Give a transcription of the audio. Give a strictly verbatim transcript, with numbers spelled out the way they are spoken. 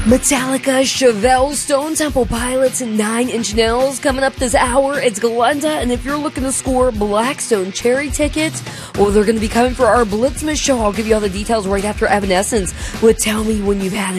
Metallica, Chevelle, Stone Temple Pilots, and Nine Inch Nails. Coming up this hour, it's Glenda, and if you're looking to score Blackstone Cherry tickets, well, they're going to be coming for our Blitzmas show. I'll give you all the details right after Evanescence with Tell Me When You've Had